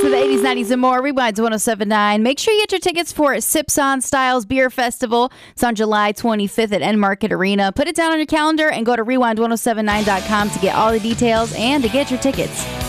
to the 80s, 90s, and more. Rewind to 1079. Make sure you get your tickets for Sips on Styles Beer Festival. It's on July 25th at End Market Arena. Put it down on your calendar and go to rewind1079.com to get all the details and to get your tickets.